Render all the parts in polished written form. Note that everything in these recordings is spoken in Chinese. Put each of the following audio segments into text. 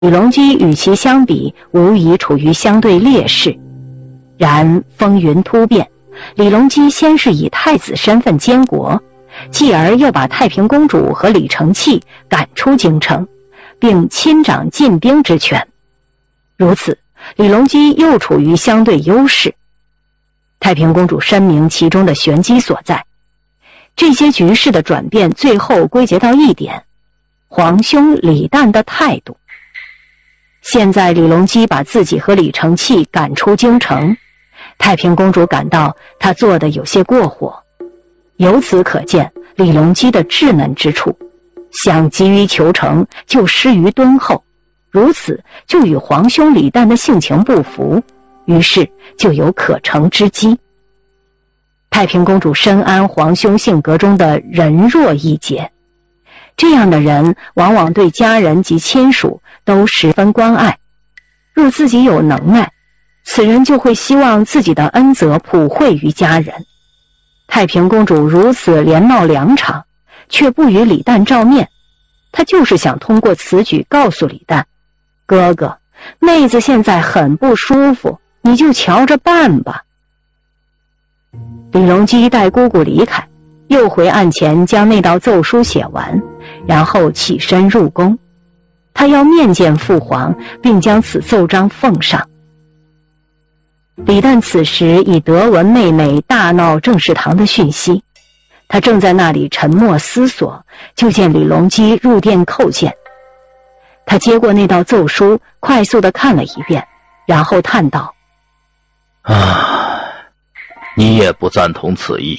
李隆基与其相比，无疑处于相对劣势。然风云突变，李隆基先是以太子身份监国，继而又把太平公主和李承器赶出京城，并亲掌禁兵之权。如此，李隆基又处于相对优势。太平公主深明其中的玄机所在。这些局势的转变最后归结到一点：皇兄李旦的态度。现在李隆基把自己和李承器赶出京城，太平公主感到他做得有些过火。由此可见李隆基的稚嫩之处，想急于求成就失于敦厚，如此就与皇兄李旦的性情不符，于是就有可乘之机。太平公主深谙皇兄性格中的仁弱一节，这样的人往往对家人及亲属都十分关爱，若自己有能耐，此人就会希望自己的恩泽普惠于家人。太平公主如此连闹2场，却不与李旦照面，她就是想通过此举告诉李旦，哥哥，妹子现在很不舒服，你就瞧着办吧。李隆基带姑姑离开，又回案前将那道奏书写完，然后起身入宫。他要面见父皇，并将此奏章奉上。李旦此时已得闻妹妹大闹正事堂的讯息，他正在那里沉默思索，就见李隆基入殿叩见。他接过那道奏书，快速地看了一遍，然后叹道： 你也不赞同此意。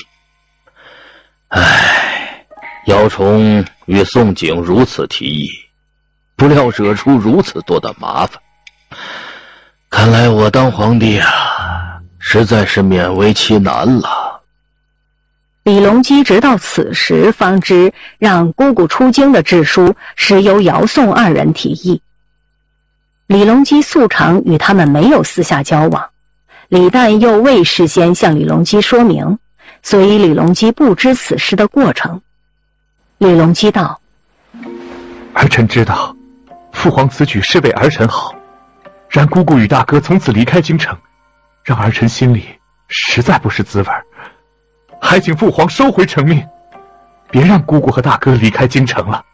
姚崇与宋璟如此提议，不料惹出如此多的麻烦。看来我当皇帝实在是勉为其难了。 李隆基直到此时方知，让姑姑出京的制书实由姚宋2人提议。李隆基素常与他们没有私下交往，李旦又未事先向李隆基说明，所以李隆基不知此事的过程。李隆基道： 儿臣知道父皇此举是为儿臣好，然姑姑与大哥从此离开京城，让儿臣心里实在不是滋味，还请父皇收回成命，别让姑姑和大哥离开京城了。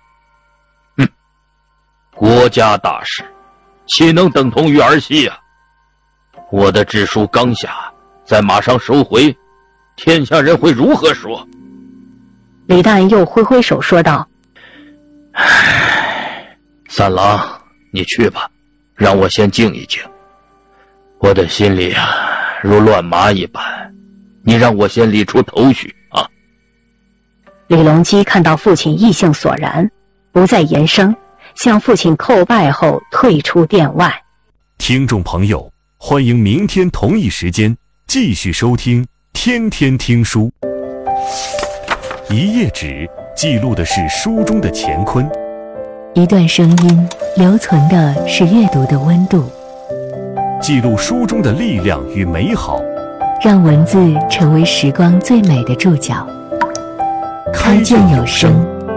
国家大事岂能等同于儿戏啊？我的制书刚下，再马上收回，天下人会如何说？ 李旦又挥挥手说道： 三郎，你去吧，让我先静一静。我的心里如乱麻一般，你让我先理出头绪啊。 李隆基看到父亲意兴索然，不再言声，向父亲叩拜后退出殿外。 听众朋友，欢迎明天同一时间继续收听天天听书。一页纸记录的是书中的乾坤， 一段声音留存的是阅读的温度， 记录书中的力量与美好， 让文字成为时光最美的注脚。开卷有声。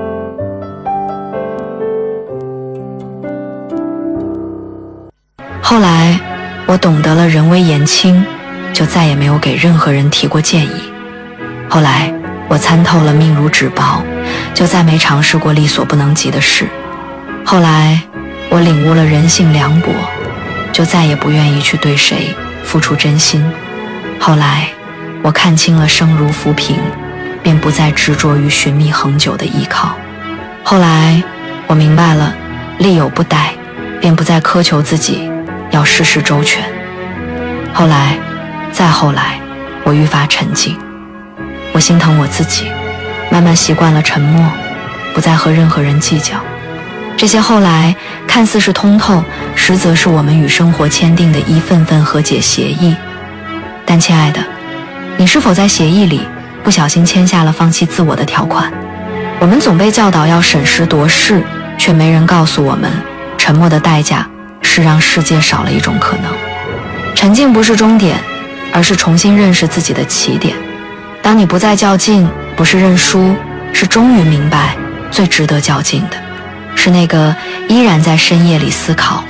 后来我懂得了人微言轻，就再也没有给任何人提过建议。后来我参透了命如纸薄，就再没尝试过力所不能及的事。后来我领悟了人性凉薄，就再也不愿意去对谁付出真心。后来我看清了生如浮萍，便不再执着于寻觅恒久的依靠。后来我明白了力有不逮，便不再苛求自己要事事周全。后来再后来，我愈发沉静，我心疼我自己，慢慢习惯了沉默，不再和任何人计较。这些后来看似是通透，实则是我们与生活签订的一份份和解协议。但亲爱的，你是否在协议里不小心签下了放弃自我的条款？我们总被教导要审时度势，却没人告诉我们，沉默的代价是让世界少了一种可能。沉静不是终点，而是重新认识自己的起点。当你不再较劲，不是认输，是终于明白最值得较劲的是那个依然在深夜里思考